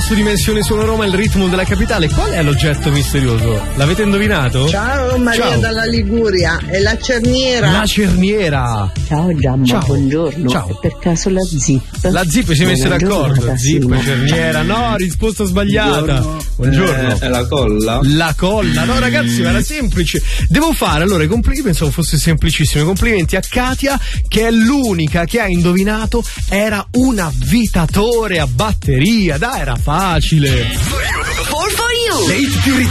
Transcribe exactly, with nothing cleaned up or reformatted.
su Dimensione Suono Roma, il ritmo della capitale. Qual è l'oggetto misterioso? L'avete indovinato? Ciao Maria. Ciao. Dalla Liguria, è la cerniera. La cerniera. Ciao Giamma, Ciao. buongiorno. Ciao. È per caso la zip? La zip si è messa d'accordo. Giornata, Zip, sì. cerniera. No, risposta sbagliata. Buongiorno. Buongiorno. Eh, è la colla? La colla. No ragazzi, ma era semplice. Devo fare allora i complimenti, pensavo fosse semplicissimo. I complimenti a Katia, che è l'unica che ha indovinato. Era un avvitatore a batteria. Dai, era facile. four for you. Le hit più